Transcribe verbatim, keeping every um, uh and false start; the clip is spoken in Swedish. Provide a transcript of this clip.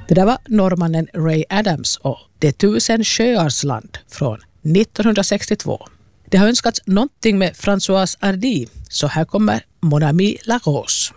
Det där var norrmannen Ray Adams och Det tusen sjöars land från nittonhundrasextiotvå. Det har önskats någonting med Françoise Hardy, så här kommer Mon ami la rose.